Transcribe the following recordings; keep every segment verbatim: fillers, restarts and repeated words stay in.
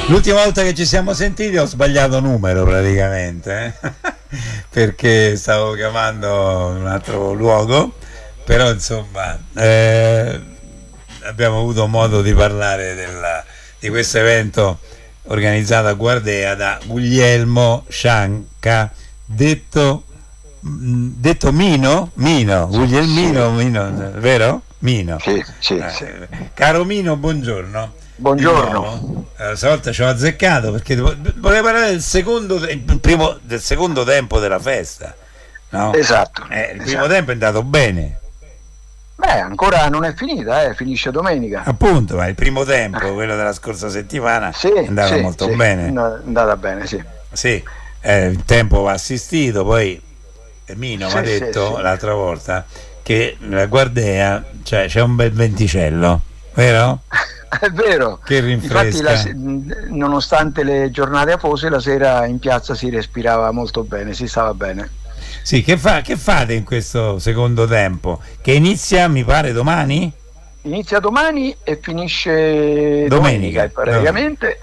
L'ultima volta che ci siamo sentiti ho sbagliato numero praticamente, eh? Perché stavo chiamando un altro luogo, però insomma eh, abbiamo avuto modo di parlare della, di questo evento organizzato a Guardea da Guglielmo Scianca, detto, detto Mino, Mino, Guglielmino, Mino, vero? Mino. Sì, sì, eh, sì. Caro Mino, buongiorno. Buongiorno. Eh, stavolta ci ho azzeccato perché volevo parlare del secondo, il primo, del secondo tempo della festa, no? Esatto. Eh, il esatto. primo tempo è andato bene. Beh, ancora non è finita, eh, finisce domenica. Appunto, ma il primo tempo, quello della scorsa settimana, Sì, è andata sì, molto sì, bene. È andata bene, sì. Sì, eh, il tempo va assistito, poi Mino Sì, mi ha sì, detto sì. l'altra volta che la Guardea, cioè c'è un bel venticello, vero? È vero. Che Infatti, la, rinfresca. nonostante le giornate afose, la sera in piazza si respirava molto bene, si stava bene. Sì, che, fa, che fate in questo secondo tempo? Che inizia, mi pare, domani? Inizia domani e finisce Domenica, domenica, praticamente.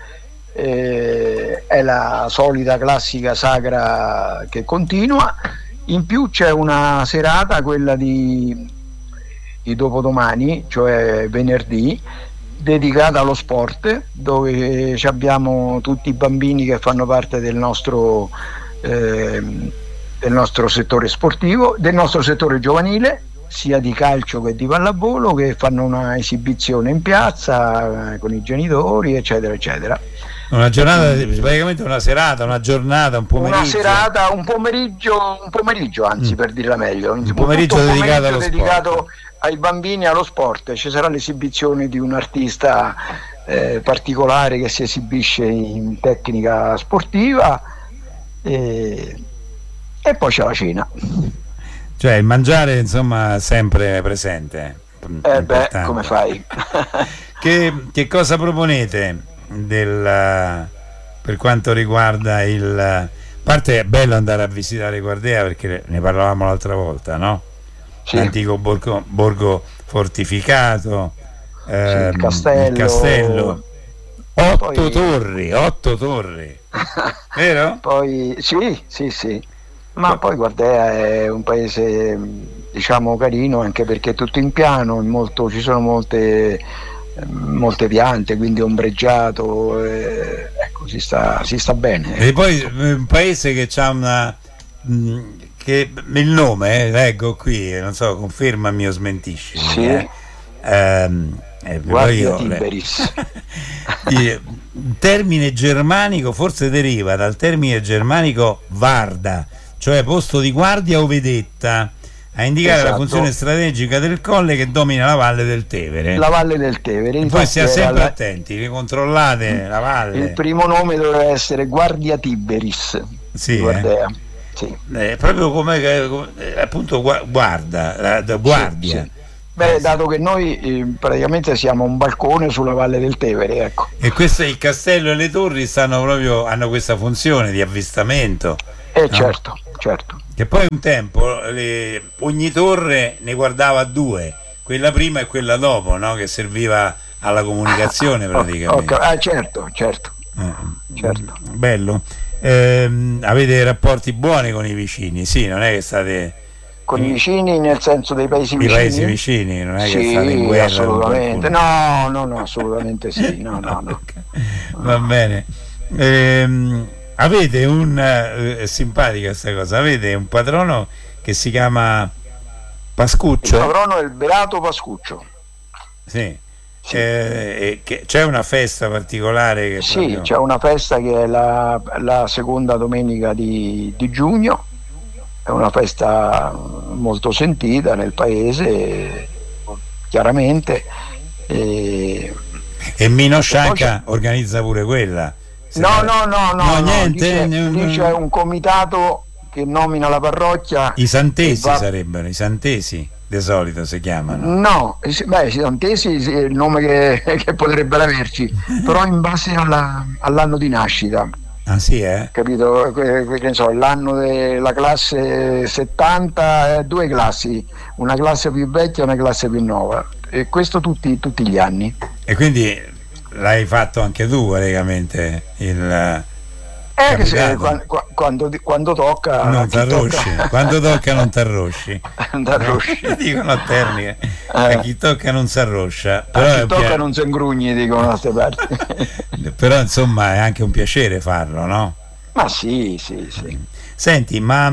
Eh, è la solita classica sagra che continua. In più c'è una serata, quella di, di dopodomani, cioè venerdì, dedicata allo sport, dove ci abbiamo tutti i bambini che fanno parte del nostro, eh, del nostro settore sportivo, del nostro settore giovanile, sia di calcio che di pallavolo, che fanno una esibizione in piazza eh, con i genitori, eccetera, eccetera. Una giornata, praticamente una serata, una giornata, un pomeriggio. Una serata, un pomeriggio, un pomeriggio anzi, mm. per dirla meglio, un, un pomeriggio, un dedicato, pomeriggio allo dedicato sport. ai bambini e allo sport. Ci sarà l'esibizione di un artista eh, particolare che si esibisce in tecnica sportiva e, e poi c'è la cena. Cioè il mangiare, insomma, sempre presente. Eh beh, come fai? che, che cosa proponete del, per quanto riguarda il... A parte è bello andare a visitare Guardea, perché ne parlavamo l'altra volta, no? Sì. L'antico borgo, borgo fortificato, ehm, sì, il castello, il castello. Otto poi... torri, otto torri, vero? Poi sì, sì, sì. Ma poi Guardea è un paese, diciamo, carino, anche perché è tutto in piano, molto, ci sono molte, molte piante, quindi ombreggiato, eh, ecco, si sta, si sta bene. E poi un paese che ha una... Mh, che il nome, eh, leggo qui, non so, confermami o smentisci. Sì. Eh. Ehm, eh, Guardia Tiberis. Il termine germanico forse deriva dal termine germanico Varda, cioè posto di guardia o vedetta, a indicare esatto. la funzione strategica del colle che domina la valle del Tevere. La valle del Tevere. E poi stia sempre la... attenti, ricontrollate la valle. Il primo nome doveva essere Guardia Tiberis. Sì, Guardea. Eh? Sì. Eh, proprio come, come appunto guarda, la, la guardia. Sì, sì. Beh, dato che noi eh, praticamente siamo un balcone sulla valle del Tevere, ecco. E questo, il castello e le torri stanno proprio, hanno questa funzione di avvistamento. Eh no? certo, certo. Che poi un tempo le, ogni torre ne guardava due, quella prima e quella dopo, no? Che serviva alla comunicazione praticamente. Okay. Ah, certo, certo. Eh, certo. Bello. Eh, avete rapporti buoni con i vicini, sì, non è che state... Con i vicini nel senso dei paesi vicini? I paesi vicini, non è sì, che state in guerra? Assolutamente, no, no, no, assolutamente sì, no, no, no. Va bene. Eh, avete un... Eh, è simpatica questa cosa, avete un patrono che si chiama Pascuccio? Il patrono è il Beato Pascuccio. Sì. Sì. Eh, che c'è una festa particolare che sì, proprio... c'è una festa che è la, la seconda domenica di, di giugno, è una festa molto sentita nel paese, chiaramente, e, e Mino Scianca organizza pure quella. No, no, no, no, no, no, niente, lì c'è, lì c'è un comitato che nomina la parrocchia. I santesi va... sarebbero, i santesi di solito si chiamano. No, beh, i santesi è il nome che, che potrebbero averci, però in base alla, all'anno di nascita. Ah sì, eh? Capito? Che, che ne so, l'anno della classe settanta, eh, due classi, una classe più vecchia e una classe più nuova, e questo tutti, tutti gli anni. E quindi l'hai fatto anche tu praticamente il Eh, che se, quando, quando, quando tocca non t'arrosci, quando tocca non t'arrosci, dicono a Terni, eh. A chi tocca non si arroscia, però a chi tocca pia- non si ingrugni, dicono da queste parti. Però insomma è anche un piacere farlo, no? Ma sì, sì, sì. Senti, ma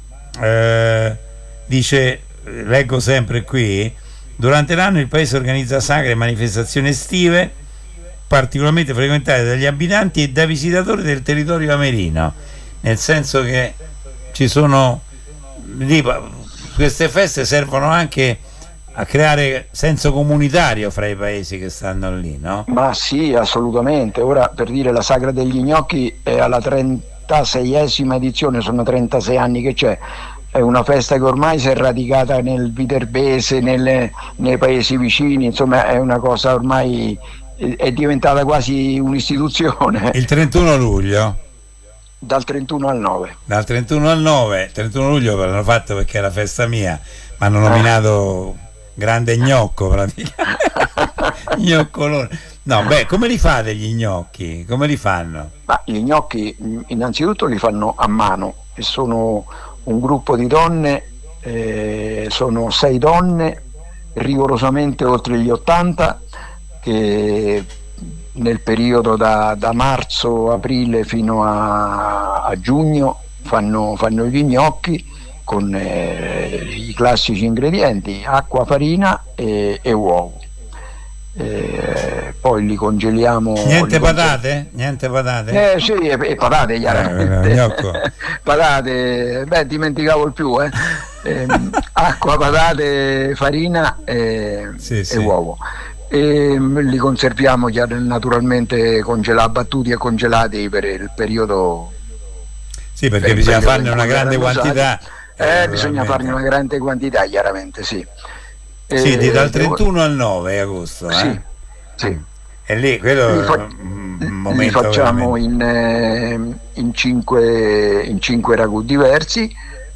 eh, dice, leggo sempre qui, durante l'anno il paese organizza sagre e manifestazioni estive particolarmente frequentate dagli abitanti e dai visitatori del territorio amerino, nel senso che ci sono lì, queste feste servono anche a creare senso comunitario fra i paesi che stanno lì, no? Ma sì, assolutamente. Ora, per dire, la Sagra degli Gnocchi è alla trentaseiesima edizione, sono trentasei anni che c'è. È una festa che ormai si è radicata nel Viterbese, nelle, nei paesi vicini, insomma è una cosa ormai, è diventata quasi un'istituzione. Il trentuno luglio? Dal trentuno al nove. Dal trentuno al nove, trentuno luglio l'hanno fatto perché è la festa mia, mi hanno nominato grande gnocco praticamente. Gnoccolone. No, beh, come li fate gli gnocchi? Come li fanno? Ma gli gnocchi innanzitutto li fanno a mano e sono un gruppo di donne, eh, sono sei donne rigorosamente oltre gli ottanta, che nel periodo da, da marzo, aprile fino a, a giugno fanno, fanno gli gnocchi con eh, i classici ingredienti: acqua, farina e, e uovo. Eh, poi li congeliamo. Niente li patate? Congel- Niente patate? Eh sì, e, e patate chiaramente. Eh, patate, beh, dimenticavo il più, eh. eh, acqua, patate, farina e, sì, sì. e uovo. E li conserviamo naturalmente congelati, battuti e congelati per il periodo. Sì, perché bisogna farne una grande quantità. Eh, eh, bisogna farne una grande quantità, chiaramente, sì. Sì, eh, dal trentuno al nove agosto. Sì, eh? sì. E lì quello li, fa- un li momento facciamo in, eh, in, cinque, in cinque ragù diversi.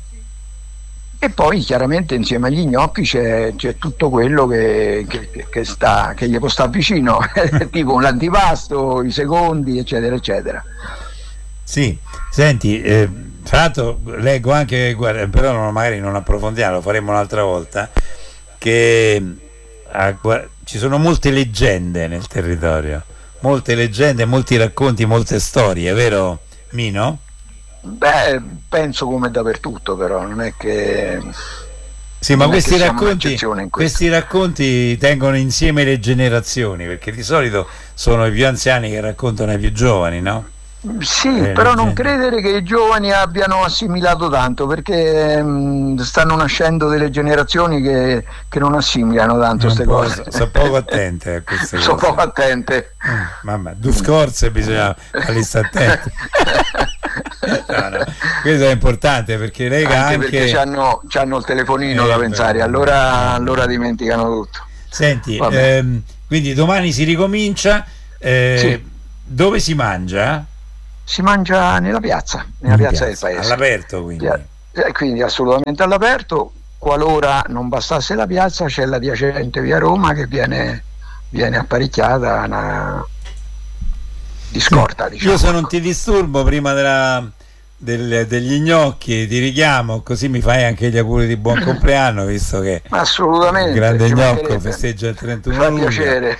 E poi chiaramente insieme agli gnocchi c'è, c'è tutto quello che, che, che, sta, che gli può stare vicino, tipo l'antipasto, i secondi, eccetera, eccetera. Sì, senti, eh, tra l'altro leggo anche, guarda, però non, magari non approfondiamo, lo faremo un'altra volta, che eh, guarda, ci sono molte leggende nel territorio, molte leggende, molti racconti, molte storie, vero Mino? Beh, penso come dappertutto, però non è che sì, ma questi racconti, questi racconti tengono insieme le generazioni, perché di solito sono i più anziani che raccontano ai più giovani, no? Sì, eh, però non credere che i giovani abbiano assimilato tanto, perché mh, stanno nascendo delle generazioni che, che non assimilano tanto queste cose. Sono poco attente a queste cose. Sono poco attente. Eh, mamma, due scorse bisogna farli stare attenti. No, no. Questo è importante perché lega anche, anche perché c'hanno, c'hanno il telefonino eh, da pensare, allora, allora dimenticano tutto. Senti, ehm, quindi domani si ricomincia, eh, sì. Dove si mangia? Si mangia nella piazza, nella piazza, piazza del paese. All'aperto quindi? Eh, quindi assolutamente all'aperto. Qualora non bastasse la piazza, c'è la adiacente via Roma che viene, viene apparecchiata una... di scorta, sì. Diciamo. Io se non ti disturbo prima della, del, degli gnocchi ti richiamo, così mi fai anche gli auguri di buon compleanno, visto che assolutamente il grande gnocco festeggia il trentuno luglio. Fa piacere.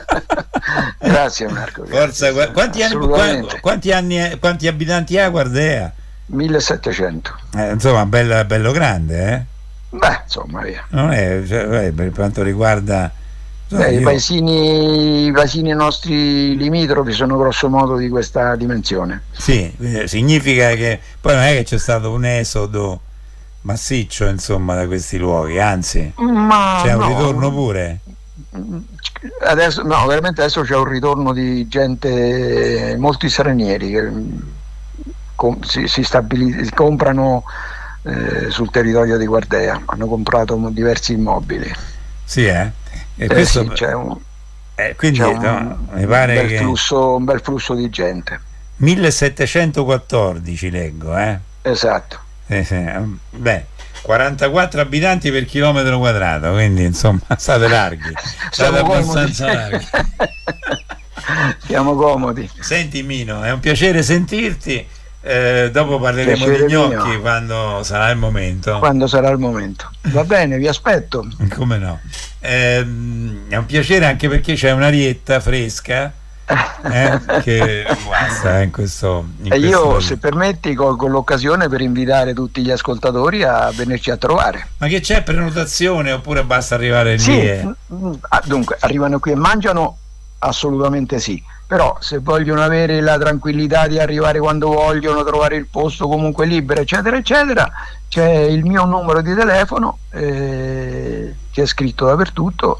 Grazie Marco. Forza, grazie. Quanti, anni, quanti, anni, quanti abitanti ha Guardea? millesettecento. Eh, insomma, bello, bello grande, eh? Beh, insomma, via. Non è, cioè, per quanto riguarda Beh, io... i, paesini, i paesini nostri limitrofi sono grosso modo di questa dimensione. Sì, significa che poi non è che c'è stato un esodo massiccio, insomma, da questi luoghi, anzi, Ma c'è un no. ritorno pure. Adesso, no, veramente adesso c'è un ritorno di gente, molti stranieri che com, si, si stabiliz- comprano eh, sul territorio di Guardea, hanno comprato diversi immobili. Sì, eh? E eh questo... sì, c'è un, eh, quindi, c'è un, no, mi pare bel che... flusso, un bel flusso di gente. millesettecentoquattordici leggo, eh? Esatto. Eh, sì. Beh, quarantaquattro abitanti per chilometro quadrato, quindi insomma state larghi, state abbastanza larghi. siamo comodi. Senti Mino, è un piacere sentirti. Eh, dopo parleremo Piacere di gnocchi mio. quando sarà il momento. Quando sarà il momento. Va bene, vi aspetto. Come no? Ehm, è un piacere anche perché c'è un'arietta fresca eh, che guasta in questo, in E io, questo- se permetti, colgo l'occasione per invitare tutti gli ascoltatori a venirci a trovare. Ma che c'è, prenotazione oppure basta arrivare lì? Sì, e- mm, ah, dunque, arrivano qui e mangiano? Assolutamente sì. Però se vogliono avere la tranquillità di arrivare quando vogliono, trovare il posto comunque libero, eccetera, eccetera, c'è il mio numero di telefono, eh, che è scritto dappertutto.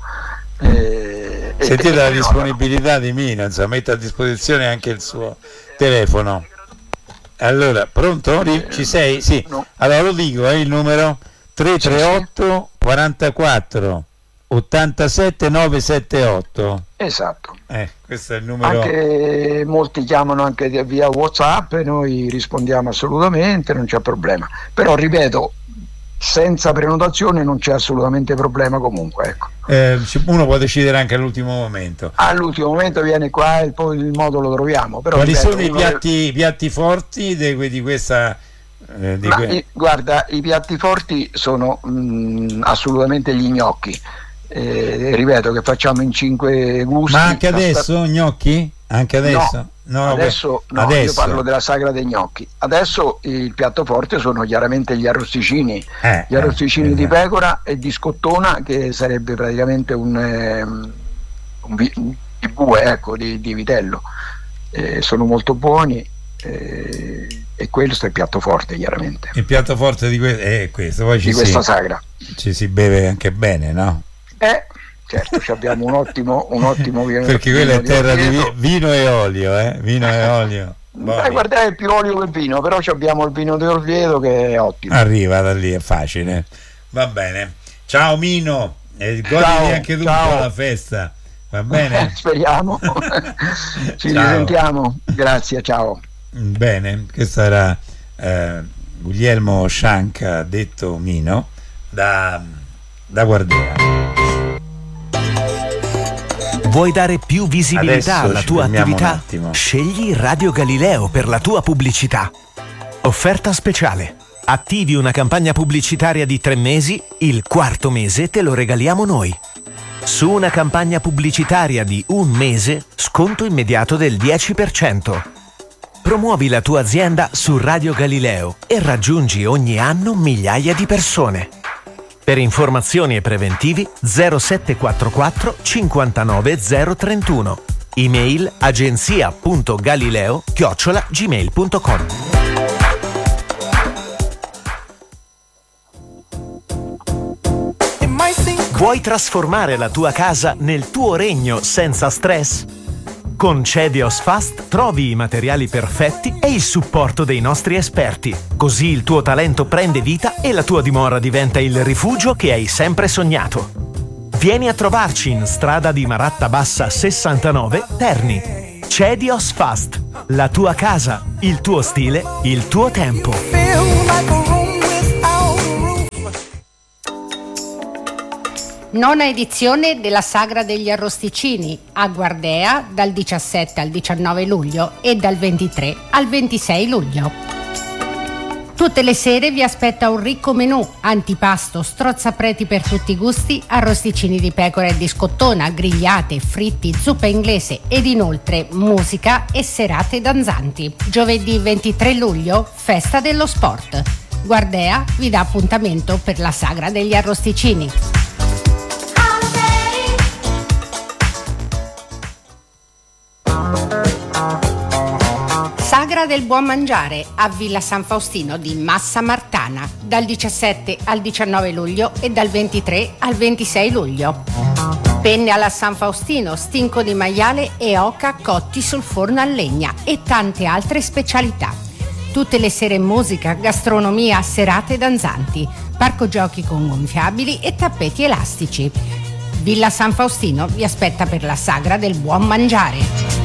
eh, e- Sentite e- la no, disponibilità di Mino, insomma, mette a disposizione anche il suo telefono. Allora, pronto? Ri- Ci sei? Sì. no. Allora lo dico, è il numero tre tre otto quarantaquattro ottantasette novecentosettantotto. Esatto. Eh, questo è il numero. Anche molti chiamano anche via WhatsApp e noi rispondiamo assolutamente, non c'è problema. Però ripeto, senza prenotazione non c'è assolutamente problema comunque, ecco. Eh, ci- uno può decidere anche all'ultimo momento. All'ultimo momento viene qua e poi il modo lo troviamo. Però Quali ripeto, sono i uno piatti, i piatti forti di, di questa eh, di Ma que- i- guarda, i piatti forti sono mh, assolutamente gli gnocchi. Eh, ripeto che facciamo in cinque gusti. Ma anche La sta- adesso gnocchi? Anche adesso? No, adesso que- no, io adesso. parlo della sagra dei gnocchi. Adesso il piatto forte sono chiaramente gli arrosticini, Eh, gli arrosticini eh, di esatto. pecora e di scottona, che sarebbe praticamente un, ehm, un vi- di bue, ecco, di, di vitello. Eh, sono molto buoni, eh, e questo è il piatto forte, chiaramente, Il piatto forte di que- è questo, poi ci di si, questa sagra. ci si beve anche bene, no? Eh, certo, ci abbiamo un ottimo, un ottimo vino. Perché quella è vino di terra di Orvieto. vi- vino e olio, eh? Vino e olio. Beh, Buoni. guardate, è più olio che vino, però ci abbiamo il vino di Orvieto che è ottimo. Arriva da lì, è facile. Va bene. Ciao Mino, e goditi Ciao, anche tu ciao. la festa. Va bene? Speriamo. Ci Ciao. risentiamo. Grazie, ciao. Bene, questo era eh, Guglielmo Scianca, detto Mino, da, da Guardea. Vuoi dare più visibilità Adesso alla ci tua fermiamo un attività? attimo. Scegli Radio Galileo per la tua pubblicità. Offerta speciale. Attivi una campagna pubblicitaria di tre mesi, il quarto mese te lo regaliamo noi. Su una campagna pubblicitaria di un mese, sconto immediato del dieci per cento. Promuovi la tua azienda su Radio Galileo e raggiungi ogni anno migliaia di persone. Per informazioni e preventivi zero sette quattro quattro cinquantanove zero trentuno. Email agenzia.galileo chiocciola gmail punto com. Vuoi trasformare la tua casa nel tuo regno senza stress? Con Cedios Fast trovi i materiali perfetti e il supporto dei nostri esperti. Così il tuo talento prende vita e la tua dimora diventa il rifugio che hai sempre sognato. Vieni a trovarci in strada di Maratta Bassa sessantanove, Terni. Cedios Fast, la tua casa, il tuo stile, il tuo tempo. Nona edizione della Sagra degli Arrosticini a Guardea dal diciassette al diciannove luglio e dal ventitré al ventisei luglio. Tutte le sere vi aspetta un ricco menù, antipasto, strozzapreti per tutti i gusti, arrosticini di pecora e di scottona, grigliate, fritti, zuppa inglese ed inoltre musica e serate danzanti. Giovedì ventitré luglio, festa dello sport. Guardea vi dà appuntamento per la Sagra degli Arrosticini. Sagra del Buon Mangiare a Villa San Faustino di Massa Martana dal diciassette al diciannove luglio e dal ventitré al ventisei luglio. Penne alla San Faustino, stinco di maiale e oca cotti sul forno a legna e tante altre specialità. Tutte le sere musica, gastronomia, serate danzanti, parco giochi con gonfiabili e tappeti elastici. Villa San Faustino vi aspetta per la Sagra del Buon Mangiare.